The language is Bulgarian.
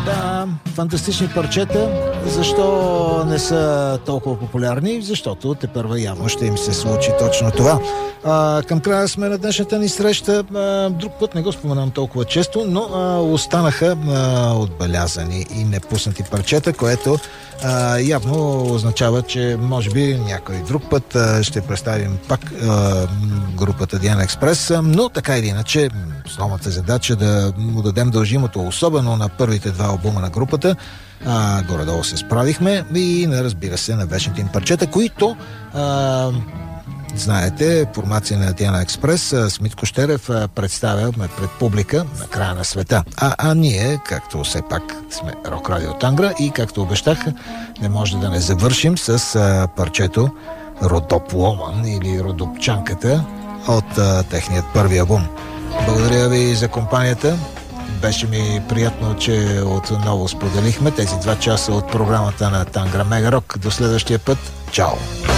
Да, фантастични парчета. Защо не са толкова популярни? Защото тепърва явно ще им се случи точно това. Към края сме на днешната ни среща. Друг път не го споменам толкова често, но останаха отбелязани и непуснати парчета, което явно означава, че може би някой друг път ще представим пак групата Диана Експрес, но така или иначе основната задача да му дадем дължимото, особено на първите два албума на групата. Горе-долу се справихме и разбира се на вечните им парчета, които знаете, формация на Диана Експрес с Митко Щерев представяме пред публика на края на света. А ние, както все пак сме Рок Радио Тангра и както обещах, не може да не завършим с парчето Родопломан или Родопчанката от техният първи албум. Благодаря ви за компанията. Беше ми приятно, че отново споделихме тези 2 часа от програмата на Тангра Мега Рок. До следващия път. Чао!